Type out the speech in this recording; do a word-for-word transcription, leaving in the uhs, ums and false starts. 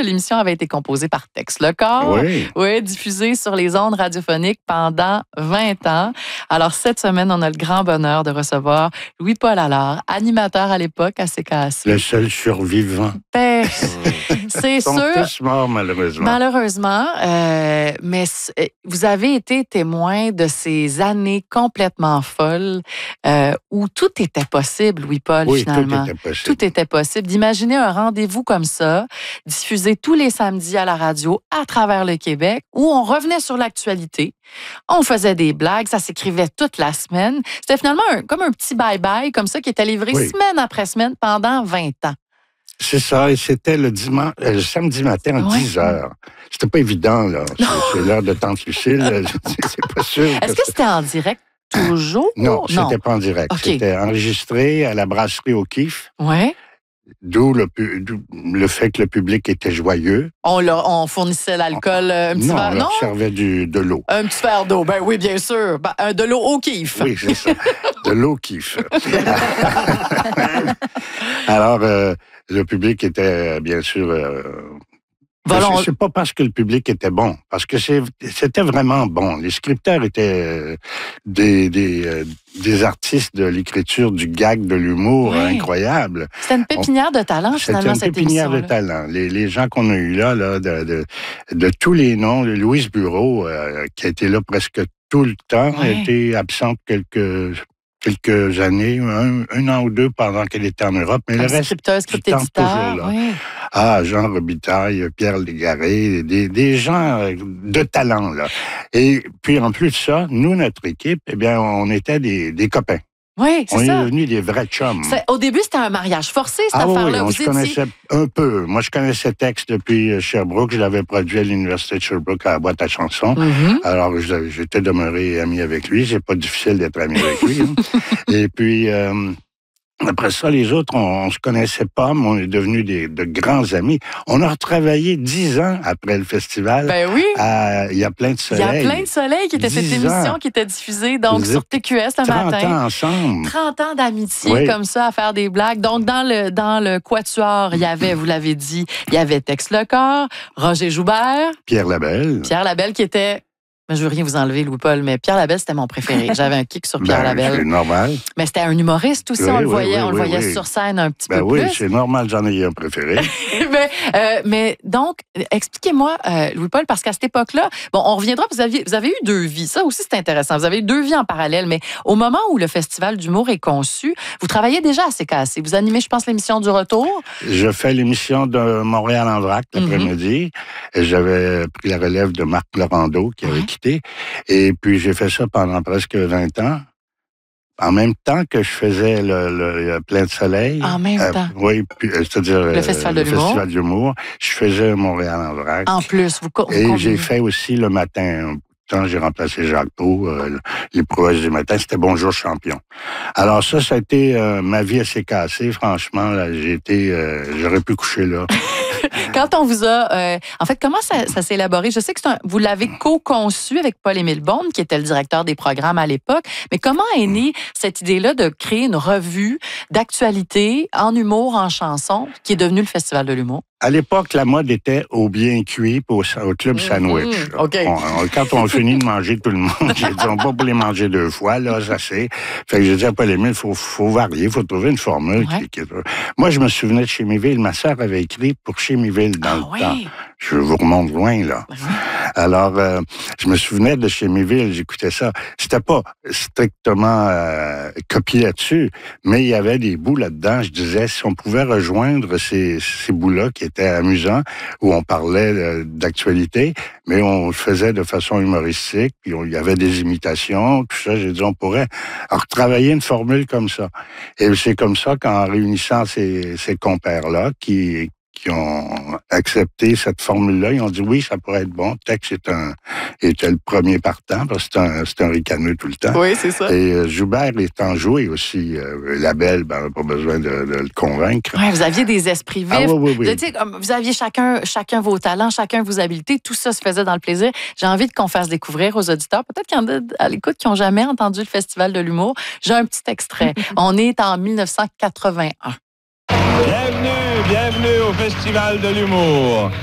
l'émission avait été composée par Tex Lecor. Oui. Oui, diffusée sur les ondes radiophoniques pendant vingt ans. Alors, cette semaine, on a le grand bonheur de recevoir Louis-Paul Allard, animateur à l'époque à C K A C. Le seul survivant. Ben, c'est Ils sont sûr. tous morts, malheureusement. Malheureusement, euh, mais vous avez été témoin de ces années complètement folles euh, où tout était possible, Louis-Paul, oui, finalement. tout était possible. Tout était possible. D'imaginer un rendez-vous comme ça, diffusé tous les samedis à la radio à travers le Québec, où on revenait sur l'actualité, on faisait des blagues, ça s'écrivait toute la semaine. C'était finalement un, comme un petit bye-bye, comme ça, qui était livré oui. semaine après semaine pendant vingt ans. C'est ça, et c'était le dimanche, le samedi matin à ouais. dix heures. C'était pas évident, là. C'est, c'est l'heure de Tante Lucille. C'est pas sûr. Est-ce que c'était en direct toujours? Non, c'était non. pas en direct. Okay. C'était enregistré à la brasserie O'Keeffe. Oui. D'où le, d'où le fait que le public était joyeux. On, leur, on fournissait l'alcool, un petit non, verre, on leur servait du, de l'eau. Un petit verre d'eau, ben oui, bien sûr. Ben, de l'eau O'Keeffe. Oui, c'est ça. De l'eau O'Keeffe. Alors, euh, le public était, bien sûr... Euh, Voilà, c'est pas parce que le public était bon, parce que c'est, c'était vraiment bon. Les scripteurs étaient des, des, des artistes de l'écriture, du gag, de l'humour oui. incroyable. C'était une pépinière On, de talent, finalement, cette émission. C'était une pépinière de talent. Les, les gens qu'on a eus là, là de, de, de tous les noms, Louise Bureau, euh, qui a été là presque tout le temps, oui. a été absente quelques... quelques années, un, un an ou deux pendant qu'elle était en Europe, mais Comme le reste, scripteur, script éditeur, là. Oui. Ah, Jean Robitaille, Pierre Légaré, des, des gens de talent, là. Et puis, en plus de ça, nous, notre équipe, eh bien, on était des, des copains. Oui, c'est on ça. On est devenus des vrais chums. C'est, au début, c'était un mariage forcé, cette ah, affaire-là. Oui, on Vous se étiez... connaissait un peu. Moi, je connaissais Tex depuis Sherbrooke. Je l'avais produit à l'Université de Sherbrooke à la boîte à chansons. Mm-hmm. Alors, j'étais demeuré ami avec lui. C'est pas difficile d'être ami avec lui. Hein. Et puis... Euh, Après ça, les autres, on, on se connaissait pas, mais on est devenus des, de grands amis. On a retravaillé dix ans après le festival. Ben oui. Il y a plein de soleil. Il y a plein de soleil qui était cette émission ans. qui était diffusée donc sur T Q S le matin. trente ans ensemble. trente ans d'amitié oui. comme ça à faire des blagues. Donc dans le dans le quatuor, il y avait, vous l'avez dit, il y avait Tex Lecor, Roger Joubert, Pierre Labelle. Pierre Labelle qui était Mais je veux rien vous enlever, Louis-Paul, mais Pierre Labelle, c'était mon préféré. J'avais un kick sur Pierre ben, Labelle. C'est normal. Mais c'était un humoriste aussi, oui, on le oui, voyait, oui, on le oui, voyait oui. sur scène un petit ben peu oui, plus. Oui, c'est normal, j'en ai un préféré. mais, euh, mais donc, expliquez-moi, euh, Louis-Paul, parce qu'à cette époque-là, bon, on reviendra, vous aviez, vous avez eu deux vies. Ça aussi, c'est intéressant. Vous avez eu deux vies en parallèle, mais au moment où le Festival d'humour est conçu, vous travaillez déjà à C K A C. Vous animez, je pense, l'émission du retour. Je fais l'émission de Montréal en vrac l'après-midi. Mm-hmm. J'avais pris la relève de Marc Laurando, qui avait ouais. quitté. Et puis, j'ai fait ça pendant presque vingt ans. En même temps que je faisais le, le, le Plein de soleil. En même euh, temps. Oui, puis, c'est-à-dire le Festival de le l'humour. Festival d'humour. Je faisais Montréal en vrac. En plus, vous, vous Et combinez. j'ai fait aussi le matin. Quand j'ai remplacé Jacques Pau, euh, les prouesses du matin, c'était Bonjour Champion. Alors ça, ça a été euh, ma vie à C K A C. Franchement, là, j'ai été, euh, j'aurais pu coucher là. Quand on vous a... Euh, en fait, comment ça, ça s'est élaboré? Je sais que c'est un, vous l'avez co-conçu avec Paul-Émile Beaune, qui était le directeur des programmes à l'époque, mais comment est née cette idée-là de créer une revue d'actualité en humour, en chanson, qui est devenue le Festival de l'humour? À l'époque, la mode était au bien cuit au, au club sandwich. Mmh, okay. on, on, quand on finit de manger tout le monde, j'ai dit, on va pas pour les manger deux fois, là, ça c'est. Fait que j'ai dit à Paul-Émile, il faut, faut varier, il faut trouver une formule. Ouais. Qui, qui... Moi, je me souvenais de Chémiville. Ma sœur avait écrit pour Chémiville dans ah, le oui. temps. Je vous remonte loin, là. Mmh. Alors, euh, je me souvenais de Chémiville, j'écoutais ça. C'était pas strictement euh, copié là-dessus, mais il y avait des bouts là-dedans. Je disais, si on pouvait rejoindre ces, ces bouts-là qui étaient amusants, où on parlait euh, d'actualité, mais on le faisait de façon humoristique, puis il y avait des imitations, tout ça. J'ai dit, on pourrait retravailler une formule comme ça. Et c'est comme ça qu'en réunissant ces, ces compères-là, qui qui ont accepté cette formule-là. Ils ont dit oui, ça pourrait être bon. Tex est un, était le premier partant, parce que c'est un, c'est un ricaneux tout le temps. Oui, c'est ça. Et euh, Joubert est enjoué aussi. Euh, Labelle, ben, on n'a pas besoin de, de le convaincre. Oui, vous aviez des esprits vifs. Ah, oui, oui, oui. Vous, étiez, vous aviez chacun, chacun vos talents, chacun vos habiletés. Tout ça se faisait dans le plaisir. J'ai envie qu'on fasse découvrir aux auditeurs, peut-être qu'il y en a à l'écoute qui n'ont jamais entendu le Festival de l'humour. J'ai un petit extrait. On est en dix-neuf cent quatre-vingt-un. Bienvenue, bienvenue au Festival de l'humour.